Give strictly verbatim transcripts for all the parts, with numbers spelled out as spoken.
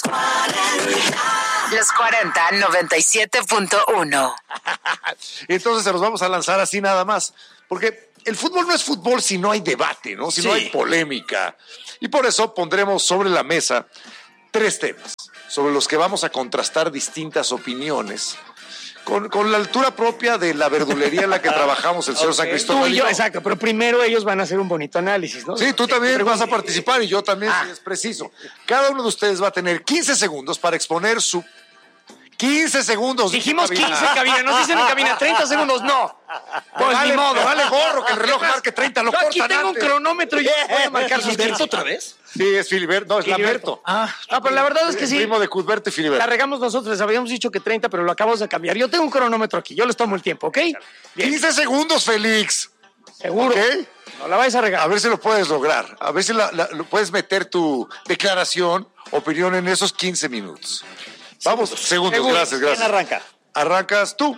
Los cuarenta, noventa y siete punto uno. Entonces se los vamos a lanzar así nada más. Porque el fútbol no es fútbol si no hay debate, ¿no? Si sí. no hay polémica. Y por eso pondremos sobre la mesa tres temas sobre los que vamos a contrastar distintas opiniones. Con, con la altura propia de la verdulería en la que trabajamos el señor okay. San Cristóbal. Tú y yo, exacto, pero primero ellos van a hacer un bonito análisis, ¿no? Sí, tú también sí, vas a participar y yo también, ah. si es preciso. Cada uno de ustedes va a tener quince segundos para exponer su... quince segundos. Dijimos quince, cabina, nos dicen en cabina, treinta segundos, no. Pues vale, ni modo, vale gorro, que el reloj marque treinta, lo yo cortan aquí tengo antes. Un cronómetro y yo voy a marcar sus quince. ¿Otra vez? Sí, es Filiberto, no, es Lamberto. Ah, ah, pero la verdad es que sí. El primo de Cuthberto y Filiberto. La regamos nosotros, les habíamos dicho que treinta, pero lo acabamos de cambiar. Yo tengo un cronómetro aquí, yo les tomo el tiempo, ¿ok? Bien. quince segundos, Félix. ¿Seguro? ¿Ok? No la vais a regar. A ver si lo puedes lograr. A ver si la, la, puedes meter tu declaración, opinión en esos quince minutos. Vamos, segundos, segundos gracias, gracias. ¿Quién arranca? ¿Arrancas tú?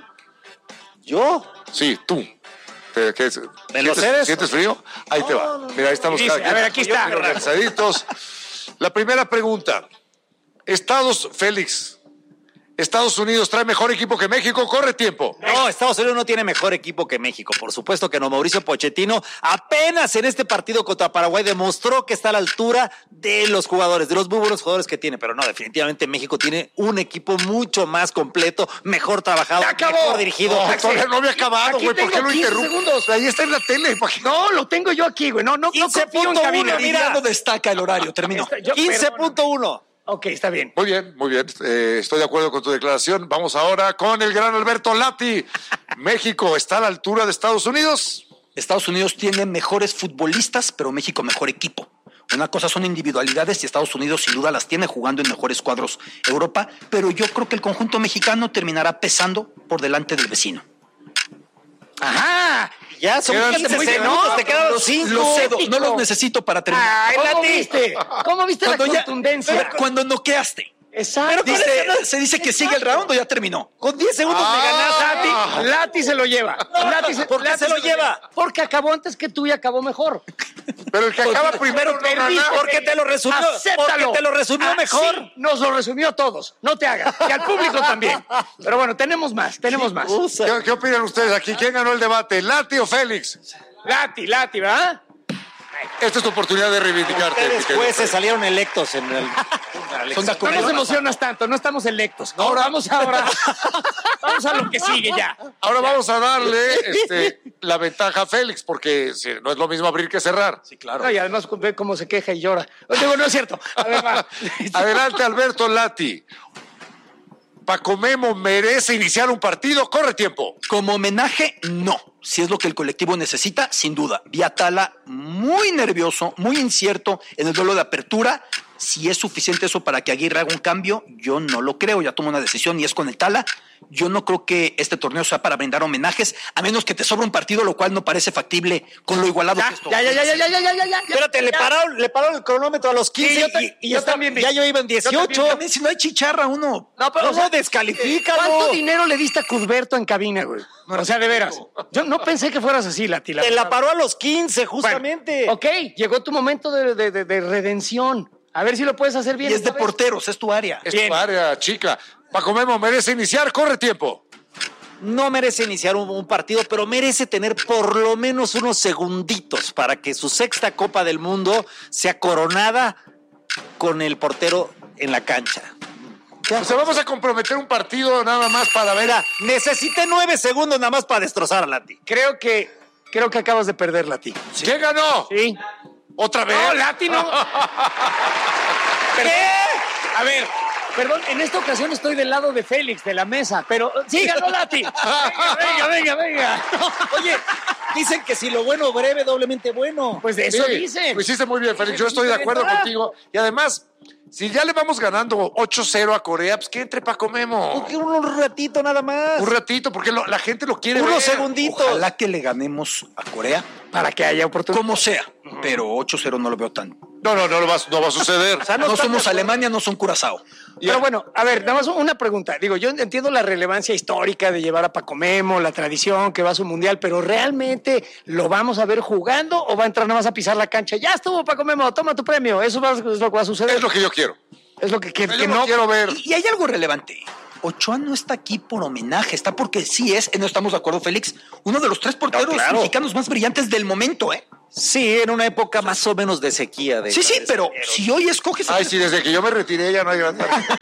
¿Yo? Sí, tú. ¿Qué, qué, ¿En los seres? ¿Sientes frío? Ahí no, te va. No, no, Mira, ahí estamos. Dice, cada, a ver, aquí está. Organizaditos. La primera pregunta. Estados, Félix, ¿Estados Unidos trae mejor equipo que México? Corre tiempo. No, Estados Unidos no tiene mejor equipo que México. Por supuesto que no. Mauricio Pochettino apenas en este partido contra Paraguay demostró que está a la altura de los jugadores, de los muy buenos jugadores que tiene. Pero no, definitivamente México tiene un equipo mucho más completo, mejor trabajado, mejor dirigido. No, todavía no había acabado, güey. ¿Por qué lo interrumpes? Ahí está en la tele. No, lo tengo yo aquí, güey. No, no, quince punto uno, mira, no destaca el horario. Terminó. quince punto uno. Ok, está bien. Muy bien, muy bien. Eh, estoy de acuerdo con tu declaración. Vamos ahora con el gran Alberto Lati. ¿México está a la altura de Estados Unidos? Estados Unidos tiene mejores futbolistas, pero México mejor equipo. Una cosa son individualidades y Estados Unidos sin duda las tiene jugando en mejores cuadros Europa, pero yo creo que el conjunto mexicano terminará pesando por delante del vecino. Ajá. Ya son quince segundos, te quedan los cinco. Los cedo, no los necesito para terminar. Ay, ¿Cómo viste? ¿Cómo viste cuando la contundencia? Ya, cuando noqueaste. Exacto. Dice, se dice que sigue el round o ya terminó. Con diez segundos ah, te ganaste. Lati, Lati se lo lleva. No, Lati se, ¿Por qué Lati se lo lleva? Porque acabó antes que tú y acabó mejor. Pero el que acaba primero no perdiste. Porque te lo resumió. Acéptalo. Porque te lo resumió ah, mejor. Sí, nos lo resumió a todos. No te hagas. Y al público también. Pero bueno, tenemos más, tenemos más. ¿Qué, ¿Qué opinan ustedes aquí? ¿Quién ganó el debate? ¿Lati o Félix? Lati, Lati, ¿verdad? Esta es tu oportunidad de reivindicarte. Ustedes jueces salieron electos en el... No nos emocionas tanto, no estamos electos. Ahora vamos ahora. Vamos a lo que sigue ya. Ahora vamos a darle este, la ventaja a Félix, porque si, no es lo mismo abrir que cerrar. Sí, claro. No, y además ve cómo se queja y llora. Digo, no es cierto. A ver, va. Adelante, Alberto Lati. Paco Memo merece iniciar un partido. Corre tiempo. Como homenaje, no. Si es lo que el colectivo necesita, sin duda. Vi a Tala muy nervioso, muy incierto en el duelo de apertura. Si es suficiente eso para que Aguirre haga un cambio, yo no lo creo. Ya tomó una decisión y es con el Tala. Yo no creo que este torneo sea para brindar homenajes, a menos que te sobre un partido, lo cual no parece factible con lo igualado ya, que esto. Ya, ya, ya, ya, ya, ya, ya, ya, ya. Espérate, ya. le pararon, le pararon el cronómetro a los quince sí, yo y, y yo está, también, ya yo iba en dieciocho. Yo también, también, si no hay chicharra, uno... No, pero no, o sea, descalifícalo. ¿Cuánto dinero le diste a Cuthberto en cabina, güey? No, o sea, de veras. Yo no pensé que fueras así, Lati. Te la paró a los quince, justamente. Bueno, ok, llegó tu momento de, de, de, de redención. A ver si lo puedes hacer bien. Y es de vez. porteros, es tu área. Es bien. Tu área, chica. Paco Memo merece iniciar. Corre tiempo. No merece iniciar un, un partido, pero merece tener por lo menos unos segunditos para que su sexta Copa del Mundo sea coronada con el portero en la cancha. O sea, vamos a comprometer un partido nada más para ver a... Necesité nueve segundos nada más para destrozar a Lati. Creo que, creo que acabas de perder, Lati. ¿Sí? ¿Quién ganó? Sí. ¿Otra vez? No, Lati no. ¿Qué? A ver, perdón, en esta ocasión estoy del lado de Félix, de la mesa, pero sí, ganó Lati. Venga, venga, venga, venga. Oye, dicen que si lo bueno breve, doblemente bueno. Pues de eso sí, dicen. Lo hiciste muy bien, Félix. Yo estoy de acuerdo contigo. Y además, si ya le vamos ganando ocho cero a Corea, pues que entre Paco Memo. Porque un ratito nada más. Un ratito, porque lo, la gente lo quiere Unos ver. segunditos. Ojalá que le ganemos a Corea. Para que haya oportunidad. Como sea, pero ocho cero no lo veo tan... No, no, no, no va, no va a suceder. O sea, no, no somos Alemania, no son Curazao. Pero bueno, a ver, nada más una pregunta. Digo, yo entiendo la relevancia histórica de llevar a Paco Memo, la tradición que va a su mundial, pero ¿realmente lo vamos a ver jugando o va a entrar nada más a pisar la cancha? Ya estuvo Paco Memo, toma tu premio. Eso va, es lo que va a suceder. Es lo que yo quiero. Es lo que, que, Yo que no no quiero ver. Y, y hay algo relevante. Ochoa no está aquí por homenaje, está porque sí es, no estamos de acuerdo, Félix, uno de los tres porteros No, claro. mexicanos más brillantes del momento, ¿eh? Sí, en una época más o menos de sequía. De Sí, sí, pero de- si hoy escoges... Ay, sí, desde que yo me retiré ya no hay gran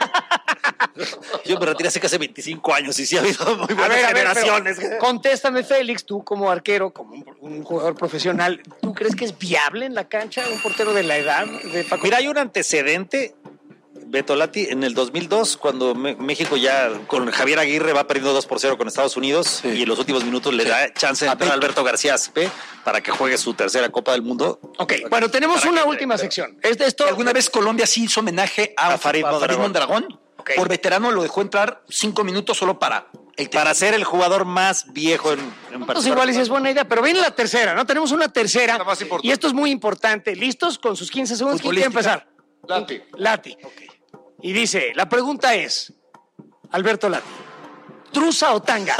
Yo me retiré hace casi veinticinco años y sí ha habido muy A buenas ver, a ver, generaciones. pero contéstame, Félix, tú como arquero, como un, un jugador profesional, ¿tú crees que es viable en la cancha un portero de la edad de Paco? Mira, hay un antecedente, Beto Lati, en el dos mil dos, cuando Me- México ya con Javier Aguirre va perdiendo dos por cero con Estados Unidos y en los últimos minutos le da chance de entrar a Alberto García Aspe para que juegue su tercera Copa del Mundo. Ok, bueno, tenemos Para una que- última sección. Este, esto, ¿Alguna vez Colombia sí hizo homenaje a, A Farid Mondragón. Mondragón? Ok. Por veterano lo dejó entrar cinco minutos solo para el Para ser el jugador más viejo en, en Pues igual y si es buena idea, pero viene la tercera, ¿no? Tenemos una tercera. La más importante. Y esto es muy importante. ¿Listos? Con sus quince segundos. ¿Quién quiere empezar? Lati. Lati. Y dice, la pregunta es, Alberto Lati, ¿trusa o tanga?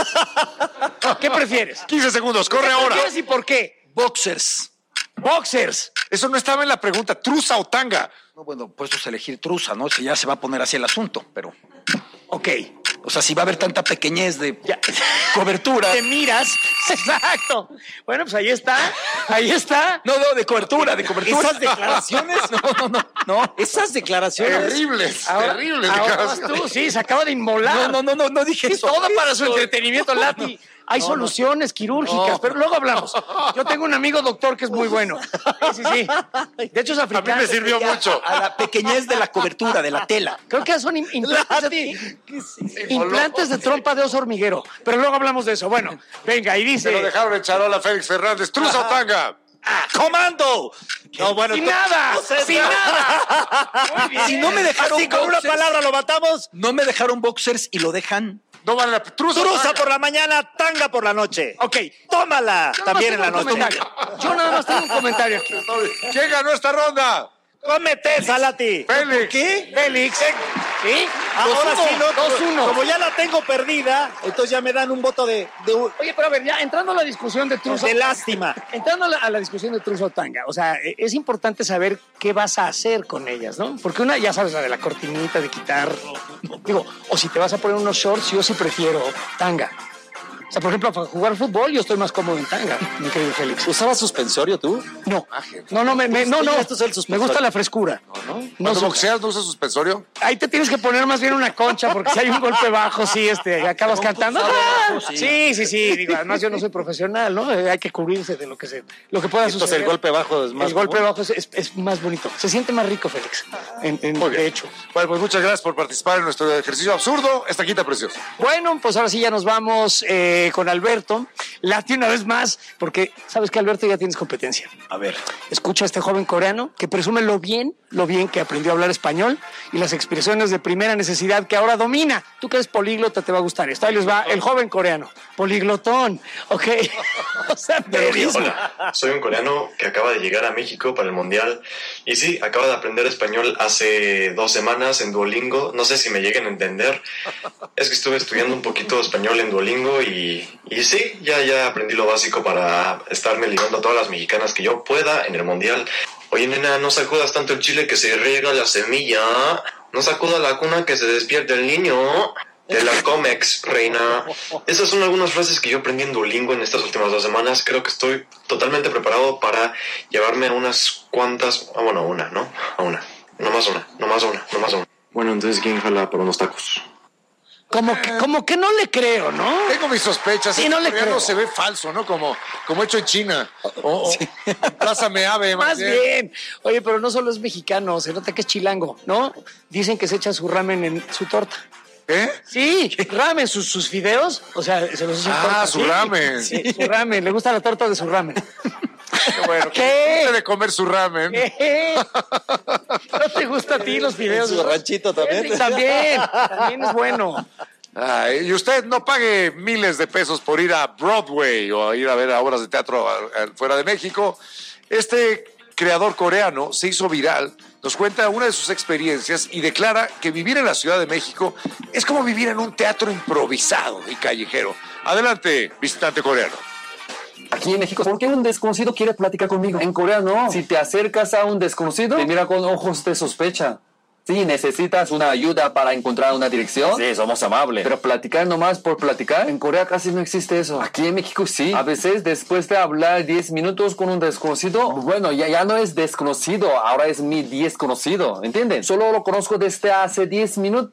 ¿Qué prefieres? quince segundos, corre ¿Qué ahora. prefieres y por qué? boxers. Boxers. Eso no estaba en la pregunta, trusa o tanga. No, bueno, puestos a elegir truza, ¿no? Si ya se va a poner así el asunto, pero... Ok. O sea, si va a haber tanta pequeñez de Ya. cobertura... Te miras. Exacto. Bueno, pues ahí está. Ahí está. No, no, de cobertura, de cobertura. Esas declaraciones, No, no, no, no. esas declaraciones. Terribles, Ahora, terribles. ahora vas declaraciones. tú. Sí, se acaba de inmolar. No, no, no, no, no dije Sí, eso. todo para su Eso. entretenimiento, Lati. Hay soluciones quirúrgicas, pero luego hablamos. Yo tengo un amigo doctor que es muy bueno. Sí, sí, sí. De hecho es A mí africano. me sirvió mucho. A la pequeñez de la cobertura, de la tela. Creo que son im- implantes, de, implantes de trompa de oso hormiguero. Pero luego hablamos de eso. Bueno, venga, y Se lo dice... dejaron en charola a Félix Fernández. ¿Trusa o tanga? ¡Comando! No, bueno, ¡Sin to- nada! no sé, ¡Sin no. nada! Muy bien. Si no me dejaron Así con una boxers, palabra lo matamos. no me dejaron boxers y lo dejan. No vale la trusa. o Truza tanga. por la mañana, tanga por la noche. Ok. Tómala Yo también en nada la más tengo noche. un comentario. Yo nada más tengo un comentario aquí. ¿Quién ganó esta ronda? Cómete, Salati. Félix. ¿Qué? Félix. ¿Sí? Ahora sí, no. dos uno. Como ya la tengo perdida, entonces ya me dan un voto de, de, Oye, pero a ver, ya entrando a la discusión de Truso. de lástima. Entrando a la, a la discusión de Truso Tanga, o sea, eh, es importante saber qué vas a hacer con ellas, ¿no? Porque una, ya sabes, la de la cortinita, de quitar, digo, o si te vas a poner unos shorts, yo sí prefiero tanga. O sea, por ejemplo, para jugar fútbol yo estoy más cómodo en tanga, mi querido Félix. ¿Usabas suspensorio tú? No, no, no, me, me- no, no, Esto es el me suspensorio. gusta la frescura. No, no, Cuando su- boxeas no usas suspensorio. Ahí te tienes que poner más bien una concha, porque si hay un golpe bajo, sí, este, acabas cantando. ¡Ah! Sí, sí, sí, digo, además yo no soy profesional, ¿no? Eh, Hay que cubrirse de lo que se, lo que pueda Entonces suceder. el golpe bajo es más El golpe común. bajo es, es- es más bonito. Se siente más rico, Félix. En, en- Muy bien. de hecho. Bueno, pues muchas gracias por participar en nuestro ejercicio absurdo. Esta quinta preciosa. Bueno, pues ahora sí ya nos vamos eh, con Alberto. Lati una vez más, porque sabes que Alberto ya tienes competencia. A ver. Escucha a este joven coreano que presume lo bien, lo bien que aprendió a hablar español y las expresiones de primera necesidad que ahora domina. Tú que eres políglota te va a gustar esto. Ahí les va el joven coreano. Poliglotón, ¿ok? O sea, periodismo. Hola, soy un coreano que acaba de llegar a México para el Mundial y sí, acabo de aprender español hace dos semanas en Duolingo. No sé si me lleguen a entender. Es que estuve estudiando un poquito de español en Duolingo y, y sí, ya, ya aprendí lo básico para estarme ligando a todas las mexicanas que yo pueda en el Mundial. Oye, nena, no sacudas tanto el chile que se riega la semilla. No sacuda la cuna que se despierta el niño. De la Comex, reina. Esas son algunas frases que yo aprendí en Duolingo en estas últimas dos semanas. Creo que estoy totalmente preparado para llevarme a unas cuantas... Ah, bueno, una, ¿no? A una. No más una, no más una, no más una. Bueno, entonces, ¿quién jala por unos tacos? Como que, como que no le creo, ¿no? Tengo mis sospechas. Sí, Este no le coreano creo. se ve falso, ¿no? Como, como hecho en China. O, o en Plaza Meave, Más bien. Oye, pero no solo es mexicano, se nota que es chilango, ¿no? Dicen que se echa su ramen en su torta. ¿Eh? Sí, ramen, sus, sus fideos, o sea, se los echa en Ah, torta. su Sí, ramen. Sí, su ramen, le gusta la torta de su ramen. Qué bueno. ¿Qué? De comer su ramen. ¿Qué? ¿No te gusta a ti los fideos? Su ranchito también. Sí, también, también es bueno. Ay, y usted no pague miles de pesos por ir a Broadway o a ir a ver a obras de teatro a- a- fuera de México. Este creador coreano se hizo viral, nos cuenta una de sus experiencias y declara que vivir en la Ciudad de México es como vivir en un teatro improvisado y callejero. Adelante, visitante coreano. Aquí en México, ¿por qué un desconocido quiere platicar conmigo? En Corea no. Si te acercas a un desconocido, te mira con ojos de sospecha. Sí, necesitas una ayuda para encontrar una dirección. Sí, somos amables. Pero platicar nomás por platicar, en Corea casi no existe eso. Aquí en México sí. A veces después de hablar diez minutos con un desconocido, bueno, ya, ya no es desconocido, ahora es mi desconocido, ¿entienden? Solo lo conozco desde hace diez minutos.